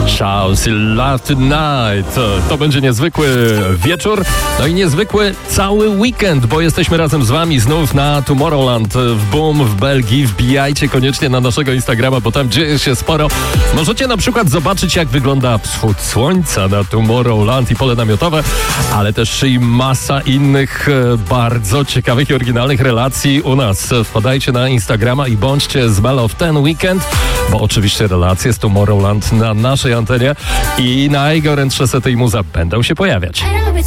Shouts Love Tonight. To będzie niezwykły wieczór, no i niezwykły cały weekend, bo jesteśmy razem z wami znów na Tomorrowland w Boom w Belgii. Wbijajcie koniecznie na naszego Instagrama, bo tam dzieje się sporo. Możecie na przykład zobaczyć, jak wygląda wschód słońca na Tomorrowland i pole namiotowe, ale też i masa innych bardzo ciekawych i oryginalnych relacji u nas. Wpadajcie na Instagrama i bądźcie z Melo w ten weekend, bo oczywiście relacje z Tomorrowland na naszej antenie i najgorętsze sety i muza będą się pojawiać.